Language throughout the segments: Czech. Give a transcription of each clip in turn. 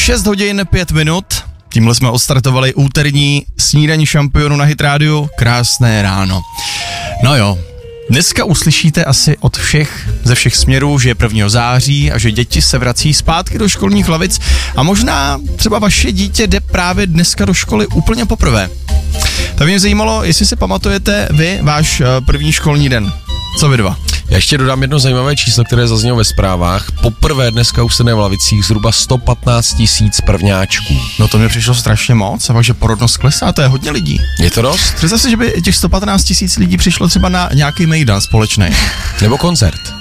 6 hodin 5 minut. Tímhle jsme odstartovali úterní snídaní šampionů na Hit Radio. Krásné ráno. No jo, dneska uslyšíte asi ze všech směrů, že je 1. září a že děti se vrací zpátky do školních lavic a možná třeba vaše dítě jde právě dneska do školy úplně poprvé. Tak mě zajímalo, jestli si pamatujete vy váš první školní den. Co vy dva? Já ještě dodám jedno zajímavé číslo, které zaznělo ve zprávách. Poprvé dneska usené v lavicích zhruba 115 000 prvňáčků. No to mi přišlo strašně moc, a takže porodnost klesá, to je hodně lidí. Je to dost? Představ si, že by těch 115 000 lidí přišlo třeba na nějaký mejdan společný. Nebo koncert.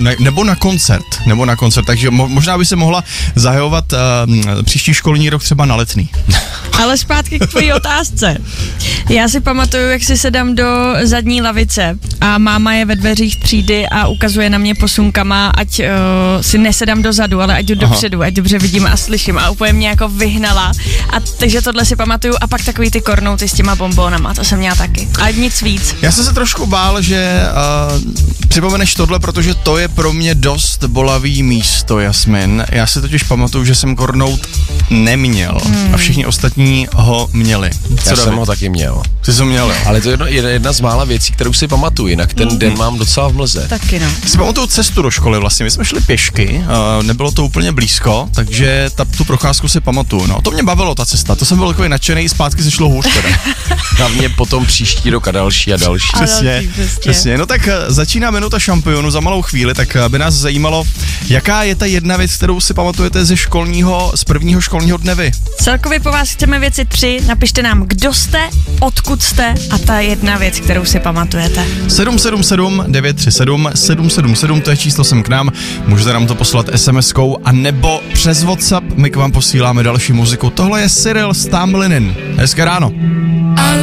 Nebo na koncert, takže možná by se mohla zahajovat příští školní rok třeba na Letný. Ale zpátky k tvojí otázce. Já si pamatuju, jak si sedám do zadní lavice a máma je ve dveřích třídy a ukazuje na mě posunkama, ať si nesedám dozadu, ale ať jdu dopředu, ať dobře vidím a slyším, a úplně mě jako vyhnala. A takže tohle si pamatuju, a pak takový ty kornouty s těma bombónama, to jsem měla taky. A nic víc. Já jsem se trošku bál, že připomeneš tohle, protože to je pro mě dost bolavý místo, Jasmin. Já si totiž pamatuju, že jsem kornout neměl a všichni ostatní ho měli. Já jsem ho taky měl. Ty jsi ho měl, jo? Ale to je jedna z mála věcí, kterou si pamatuju, jinak ten den mám docela v mlze. Taky no. Si pamatuju cestu do školy vlastně, my jsme šli pěšky, nebylo to úplně blízko, takže tu procházku si pamatuju. No, to mě bavilo, ta cesta, to jsem byl takový nadšený, zpátky se šlo hůř teda. Hlavně potom příští rok a další. Přesně. No tak začíná minuta šampionu za malou chvíli, tak by nás zajímalo, jaká je ta jedna věc, kterou si pamatujete z prvního školního dne vy. Celkově po vás chceme věci 3, napište nám, kdo jste, odkud jste a ta jedna věc, kterou si pamatujete. 777 937 777, to je číslo sem k nám, můžete nám to poslat SMS-kou a nebo přes WhatsApp, my k vám posíláme další muziku. Tohle je Cyril s Tamlinin. Hezké ráno.